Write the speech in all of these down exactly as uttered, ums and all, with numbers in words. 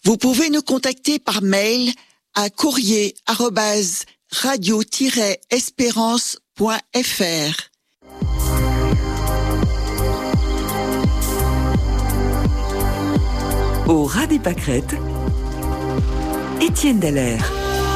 Vous pouvez nous contacter par mail à courrier arobase radio tiret espérance point f r. Au ras des pâquerettes, Étienne Dallaire.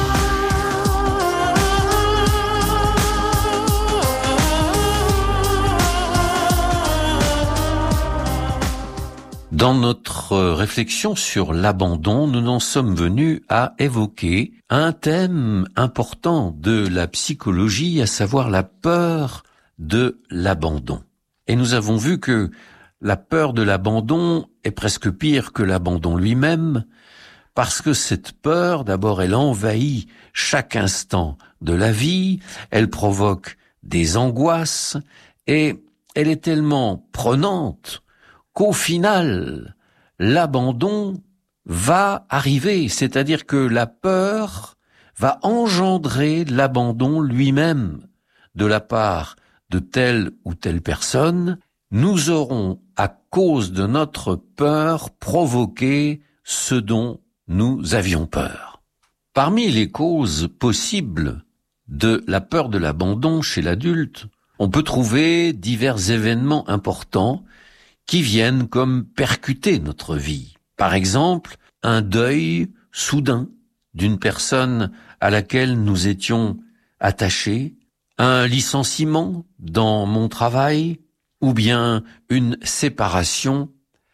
Dans notre réflexion sur l'abandon, nous en sommes venus à évoquer un thème important de la psychologie, à savoir la peur de l'abandon. Et nous avons vu que la peur de l'abandon est presque pire que l'abandon lui-même, parce que cette peur, d'abord, elle envahit chaque instant de la vie, elle provoque des angoisses, et elle est tellement prenante qu'au final, l'abandon va arriver, c'est-à-dire que la peur va engendrer l'abandon lui-même de la part de telle ou telle personne. Nous aurons, à cause de notre peur, provoqué ce dont nous avions peur. Parmi les causes possibles de la peur de l'abandon chez l'adulte, on peut trouver divers événements importants qui viennent comme percuter notre vie. Par exemple, un deuil soudain d'une personne à laquelle nous étions attachés, un licenciement dans mon travail, ou bien une séparation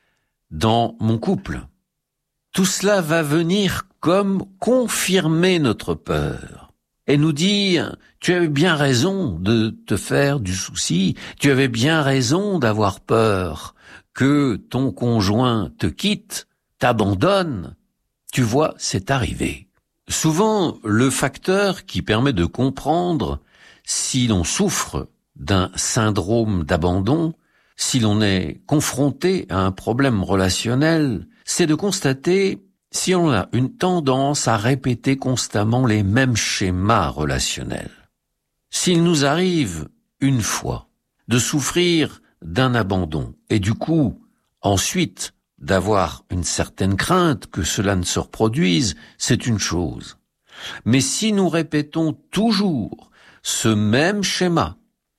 dans mon couple. Tout cela va venir comme confirmer notre peur et nous dire « tu avais bien raison de te faire du souci, tu avais bien raison d'avoir peur que ton conjoint te quitte, t'abandonne. Tu vois, c'est arrivé. » Souvent, le facteur qui permet de comprendre si l'on souffre d'un syndrome d'abandon, si l'on est confronté à un problème relationnel, c'est de constater si on a une tendance à répéter constamment les mêmes schémas relationnels. S'il nous arrive une fois de souffrir d'un abandon et du coup, ensuite, d'avoir une certaine crainte que cela ne se reproduise, c'est une chose. Mais si nous répétons toujours ce même schéma,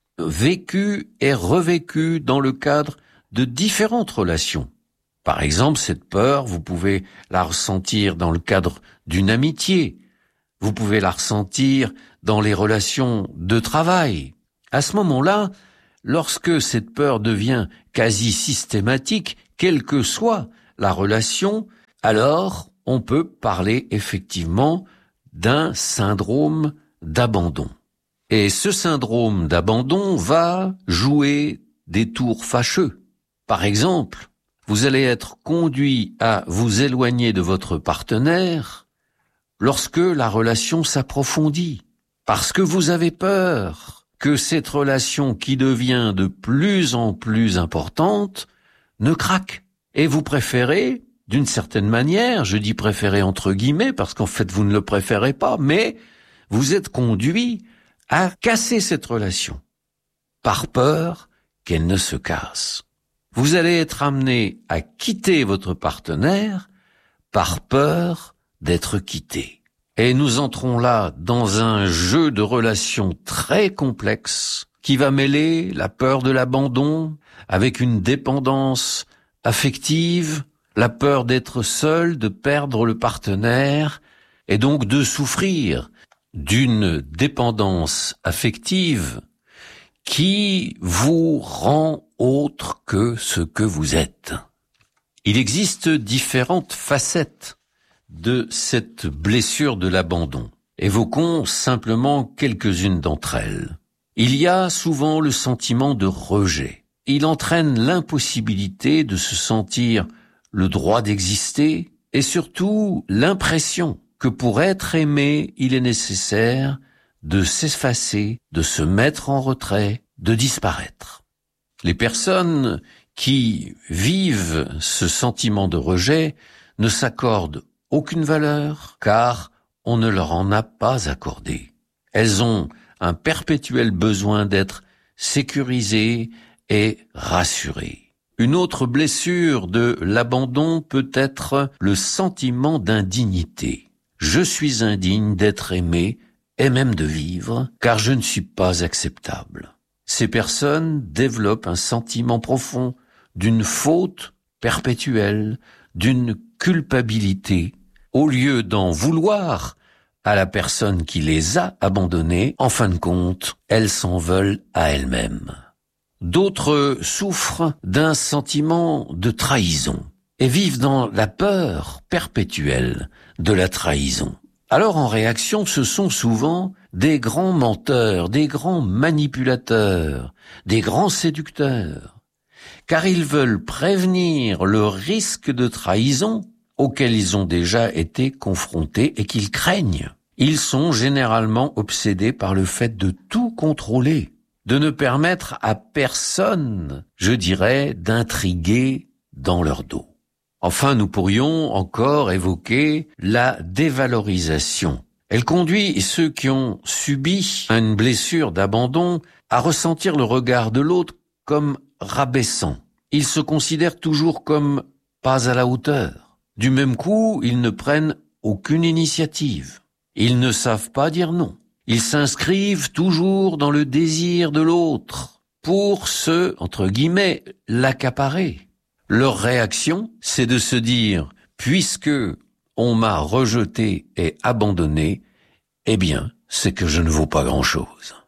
vécu et revécu dans le cadre de différentes relations. Par exemple, cette peur, vous pouvez la ressentir dans le cadre d'une amitié, vous pouvez la ressentir dans les relations de travail. À ce moment-là, lorsque cette peur devient quasi systématique, quelle que soit la relation, alors on peut parler effectivement d'un syndrome d'abandon. Et ce syndrome d'abandon va jouer des tours fâcheux. Par exemple, vous allez être conduit à vous éloigner de votre partenaire lorsque la relation s'approfondit, parce que vous avez peur que cette relation qui devient de plus en plus importante ne craque. Et vous préférez, d'une certaine manière, je dis préférer entre guillemets, parce qu'en fait vous ne le préférez pas, mais vous êtes conduit à casser cette relation, par peur qu'elle ne se casse. Vous allez être amené à quitter votre partenaire par peur d'être quitté. Et nous entrons là dans un jeu de relations très complexe qui va mêler la peur de l'abandon avec une dépendance affective, la peur d'être seul, de perdre le partenaire et donc de souffrir d'une dépendance affective qui vous rend autre que ce que vous êtes. Il existe différentes facettes de cette blessure de l'abandon. Évoquons simplement quelques-unes d'entre elles. Il y a souvent le sentiment de rejet. Il entraîne l'impossibilité de se sentir le droit d'exister et surtout l'impression que pour être aimé, il est nécessaire de s'effacer, de se mettre en retrait, de disparaître. Les personnes qui vivent ce sentiment de rejet ne s'accordent aucune valeur, car on ne leur en a pas accordé. Elles ont un perpétuel besoin d'être sécurisées et rassurées. Une autre blessure de l'abandon peut être le sentiment d'indignité. Je suis indigne d'être aimé et même de vivre, car je ne suis pas acceptable. Ces personnes développent un sentiment profond d'une faute perpétuelle, d'une culpabilité. Au lieu d'en vouloir à la personne qui les a abandonnés, en fin de compte, elles s'en veulent à elles-mêmes. D'autres souffrent d'un sentiment de trahison et vivent dans la peur perpétuelle de la trahison. Alors en réaction, ce sont souvent des grands menteurs, des grands manipulateurs, des grands séducteurs, car ils veulent prévenir le risque de trahison auquel ils ont déjà été confrontés et qu'ils craignent. Ils sont généralement obsédés par le fait de tout contrôler, de ne permettre à personne, je dirais, d'intriguer dans leur dos. Enfin, nous pourrions encore évoquer la dévalorisation. Elle conduit ceux qui ont subi une blessure d'abandon à ressentir le regard de l'autre comme rabaissant. Ils se considèrent toujours comme pas à la hauteur. Du même coup, ils ne prennent aucune initiative. Ils ne savent pas dire non. Ils s'inscrivent toujours dans le désir de l'autre pour se, entre guillemets, l'accaparer. Leur réaction, c'est de se dire, puisque on m'a rejeté et abandonné, eh bien, c'est que je ne vaux pas grand-chose.